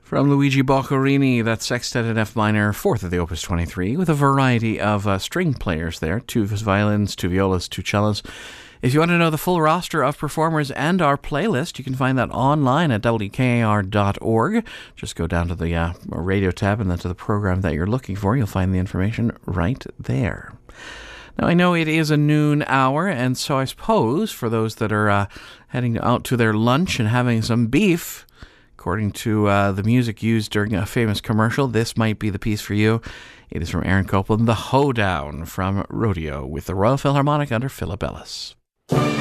From Luigi Boccherini, that's Sextet in F minor, fourth of the Opus 23, with a variety of string players there, 2 violins, 2 violas, 2 cellos. If you want to know the full roster of performers and our playlist, you can find that online at wkar.org. Just go down to the radio tab and then to the program that you're looking for. You'll find the information right there. Now, I know it is a noon hour, and so I suppose for those that are heading out to their lunch and having some beef, according to the music used during a famous commercial, this might be the piece for you. It is from Aaron Copland, The Hoedown from Rodeo with the Royal Philharmonic under Philip Ellis.